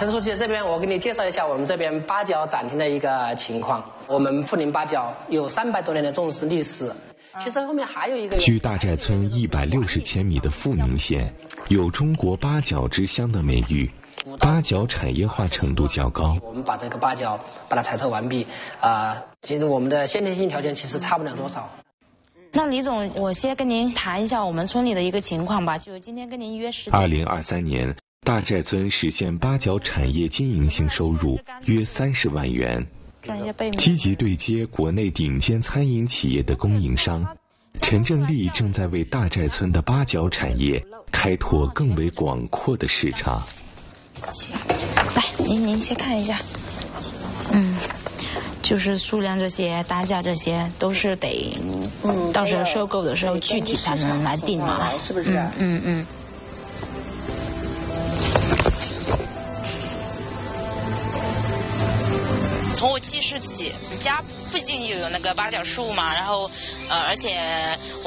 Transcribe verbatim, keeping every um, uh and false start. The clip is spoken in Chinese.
陈书记，这边我给你介绍一下我们这边八角展厅的一个情况。我们富宁八角有三百多年的种植历史。其实后面还有一个。 距大寨村一百六十千米的富宁县，有中国八角之乡的美誉。八角产业化程度较高。 我们把这个八角把它采收完毕，啊、呃，其实我们的先天性条件其实差不了多少。 那李总，我先跟您谈一下我们村里的一个情况吧，就今天跟您约时间。 二零二三年，大寨村实现八角产业经营性收入约三十万元，积极对接国内顶尖餐饮企业的供应商。陈正利正在为大寨村的八角产业开拓更为广阔的市场。 来，您您先看一下，嗯，就是数量这些、单价这些，都是得，嗯，到时候收购的时候具体才能来定嘛， 是不是？ 嗯嗯嗯。从我记事起，家附近就有那个八角树嘛，然后，呃，而且。